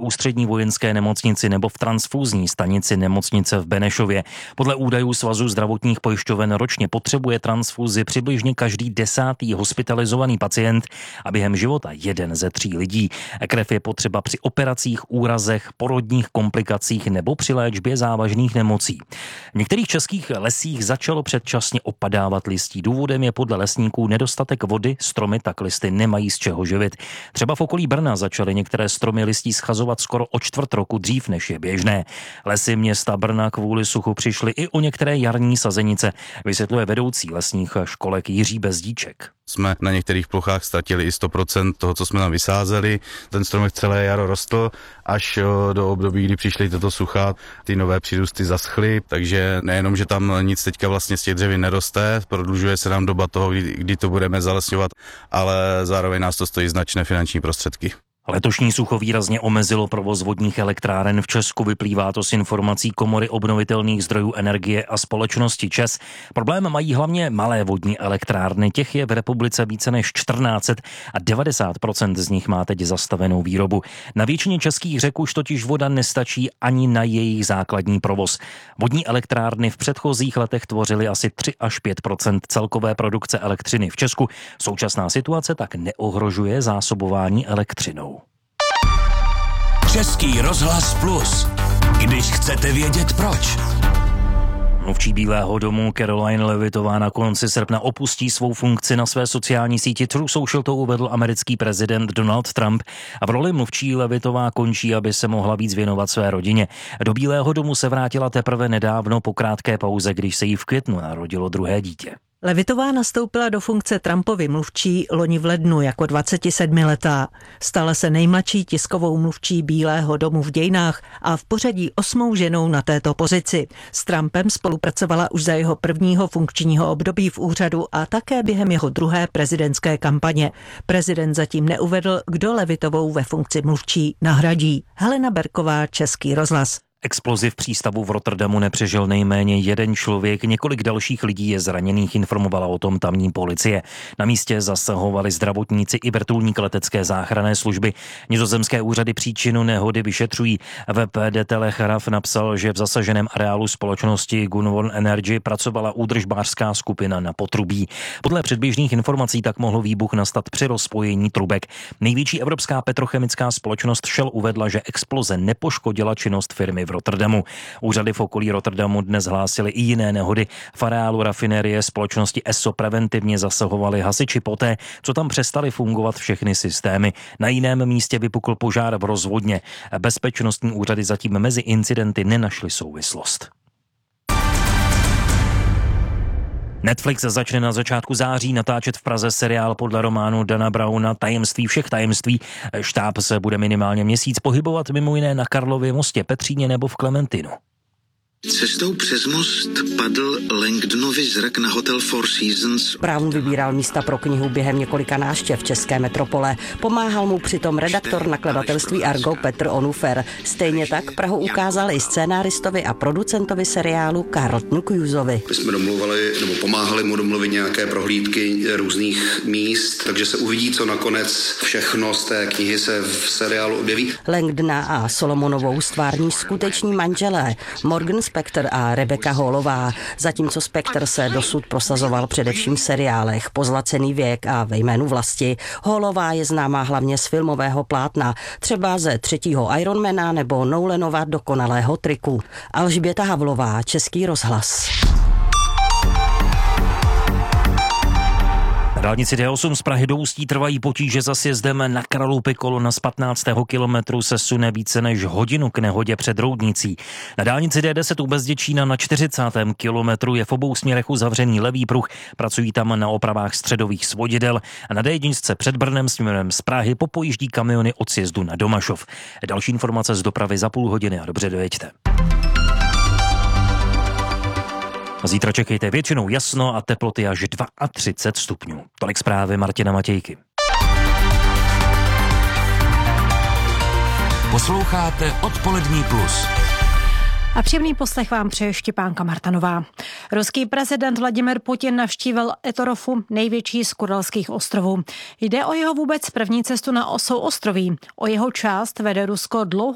ústřední vojenské nemocnici nebo v transfúzní stanici nemocnice v Benešově. Podle údajů Svazu zdravotních pojišťoven ročně potřebuje transfúzi přibližně každý 10. hospitalizovaný pacient a během života 1 ze 3 lidí. Krev je potřeba při operacích, úrazech, porodních komplikacích nebo při léčbě závažných nemocí. V některých českých lesích začalo předčasně opadávat listí. Důvodem je podle lesníků nedostatek vody, stromy tak listy nemají z čeho živit. Třeba v okolí Brna začaly některé stromy listí schazovat skoro o 1/4 roku dřív, než je běžné. Lesy města Brna kvůli suchu přišly i o některé jarní sazenice, vysvětluje vedoucí lesních školek Jiří Bezdíček. Jsme na některých plochách ztratili i 100% toho, co jsme tam vysázeli. Ten stromek celé jaro rostl, až do období, kdy přišly toto sucha, ty nové přírůsty zaschly, takže nejenom, že tam nic teďka vlastně z těch dřevin neroste, prodlužuje se nám doba toho, kdy to budeme zalesňovat, ale zároveň nás to stojí značné finanční prostředky. Letošní sucho výrazně omezilo provoz vodních elektráren v Česku, vyplývá to z informací Komory obnovitelných zdrojů energie a společnosti ČEZ. Problém mají hlavně malé vodní elektrárny, těch je v republice více než 1400 a 90% z nich má teď zastavenou výrobu. Na většině českých řek už totiž voda nestačí ani na jejich základní provoz. Vodní elektrárny v předchozích letech tvořily asi 3 až 5% celkové produkce elektřiny v Česku. Současná situace tak neohrožuje zásobování elektřinou. Český rozhlas Plus. Když chcete vědět proč. Mluvčí Bílého domu Caroline Levitová na konci srpna opustí svou funkci. Na své sociální síti Truth Social to uvedl americký prezident Donald Trump a v roli mluvčí Levitová končí, aby se mohla víc věnovat své rodině. Do Bílého domu se vrátila teprve nedávno po krátké pauze, když se jí v květnu narodilo druhé dítě. Levitová nastoupila do funkce Trumpovy mluvčí loni v lednu jako 27letá. Stala se nejmladší tiskovou mluvčí Bílého domu v dějinách a v pořadí 8. ženou na této pozici. S Trumpem spolupracovala už za jeho prvního funkčního období v úřadu a také během jeho druhé prezidentské kampaně. Prezident zatím neuvedl, kdo Levitovou ve funkci mluvčí nahradí. Helena Berková, Český rozhlas. Explozi v přístavu v Rotterdamu nepřežil nejméně 1 člověk, několik dalších lidí je zraněných, informovala o tom tamní policie. Na místě zasahovali zdravotníci i vrtulník letecké záchranné služby. Nizozemské úřady příčinu nehody vyšetřují. Web De Telegraaf napsal, že v zasaženém areálu společnosti Gunvor Energy pracovala údržbářská skupina na potrubí. Podle předběžných informací tak mohl výbuch nastat při rozpojení trubek. Největší evropská petrochemická společnost Shell uvedla, že exploze nepoškodila činnost firmy v Rotterdamu. Úřady v okolí Rotterdamu dnes hlásily i jiné nehody. V areálu rafinérie společnosti Esso preventivně zasahovali hasiči poté, co tam přestaly fungovat všechny systémy. Na jiném místě vypukl požár v rozvodně. Bezpečnostní úřady zatím mezi incidenty nenašly souvislost. Netflix začne na začátku září natáčet v Praze seriál podle románu Dana Browna Tajemství všech tajemství. Štáb se bude minimálně měsíc pohybovat mimo jiné na Karlově mostě, Petříně nebo v Klementinu. Cestou přes most padl Langdonovi zrak na hotel Four Seasons. Brown vybíral místa pro knihu během několika návštěv české metropole. Pomáhal mu přitom redaktor nakladatelství Argo Petr Onufer. Stejně tak Prahu ukázal i scénáristovi a producentovi seriálu Carltonu Cruisovi. My jsme domluvali, nebo pomáhali mu domluvit nějaké prohlídky různých míst, takže se uvidí, co nakonec všechno z té knihy se v seriálu objeví. Langdona a Solomonovou stvární skuteční manželé Morgan Spector a Rebecca Hallová, zatímco Spector se dosud prosazoval především v seriálech Pozlacený věk a Ve jménu vlasti. Hallová je známá hlavně z filmového plátna, třeba ze 3. Ironmana nebo Nolanova Dokonalého triku. Alžběta Havlová, Český rozhlas. Na dálnici D8 z Prahy do Ústí trvají potíže za sjezdem na Kralupy. Kolona z 15. kilometru se sune více než hodinu k nehodě před Roudnicí. Na dálnici D10 u Bezděčína na 40. kilometru je v obou směrech uzavřený levý pruh. Pracují tam na opravách středových svodidel a na D1 před Brnem směrem z Prahy popojíždí kamiony od sjezdu na Domašov. Další informace z dopravy za půl hodiny a dobře dojeďte. Zítra čekejte většinou jasno a teploty až 32 stupňů. Tolik zprávy Martina Matějky. Posloucháte Odpolední plus. A příjemný poslech vám přeje Štěpánka Martanová. Ruský prezident Vladimir Putin navštívil Etorofu, největší z Kurilských ostrovů. Jde o jeho vůbec první cestu na souostroví. O jeho část vede Rusko dlouho